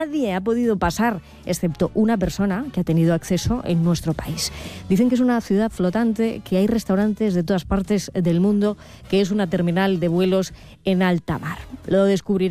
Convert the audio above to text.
Nadie ha podido pasar, excepto una persona que ha tenido acceso en nuestro país. Dicen que es una ciudad flotante, que hay restaurantes de todas partes del mundo, que es una terminal de vuelos en alta mar. Lo descubriré.